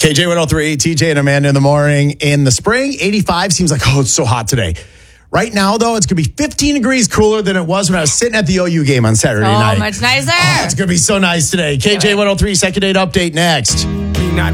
KJ 103, TJ and Amanda in the morning. In the spring, 85 seems like, it's so hot today. Right now, though, it's going to be 15 degrees cooler than it was when I was sitting at the OU game on Saturday night. Oh, much nicer. It's going to be so nice today. KJ 103, second date update next.